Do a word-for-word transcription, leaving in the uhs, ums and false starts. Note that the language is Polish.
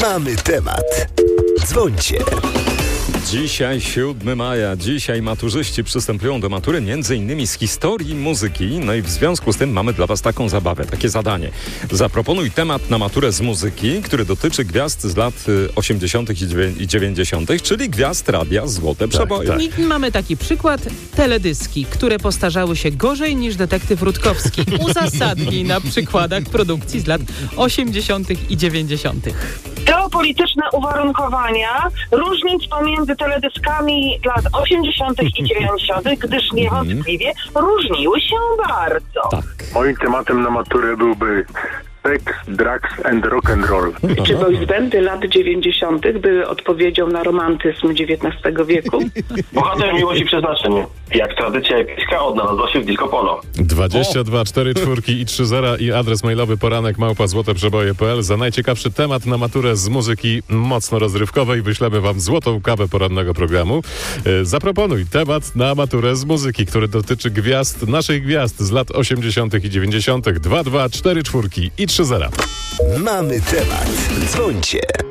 Mamy temat. Dzwońcie. Dzisiaj siódmego maja. Dzisiaj maturzyści przystępują do matury między innymi z historii muzyki. No i w związku z tym mamy dla Was taką zabawę, takie zadanie. Zaproponuj temat na maturę z muzyki, który dotyczy gwiazd z lat osiemdziesiątych i dziewięćdziesiątych, czyli gwiazd radia Złote Przeboje. Tak, tak. I mamy taki przykład. Teledyski, które postarzały się gorzej niż detektyw Rutkowski. Uzasadnij na przykładach produkcji z lat osiemdziesiątych i dziewięćdziesiątych. Geopolityczne uwarunkowania różnic pomiędzy teledyskami lat osiemdziesiątych i dziewięćdziesiątych, gdyż niewątpliwie różniły się bardzo. Tak. Moim tematem na maturę byłby seks, drugs and rock and roll. Czy boys bandy lat dziewięćdziesiątych były odpowiedzią na romantyzm dziewiętnastego wieku? Bohater miłości przeznaczenie. Jak tradycja epicka odnalazła się w disco polo. dwadzieścia dwa cztery czwórki i trzy zera i adres mailowy poranek małpa złoteprzeboje kropka p l. Za najciekawszy temat na maturę z muzyki mocno rozrywkowej wyślemy Wam złotą kawę porannego programu. Zaproponuj temat na maturę z muzyki, który dotyczy gwiazd, naszych gwiazd z lat osiemdziesiątych i dziewięćdziesiątych. dwa dwa cztery czwórki i trzy zera. Mamy temat. Dzwońcie.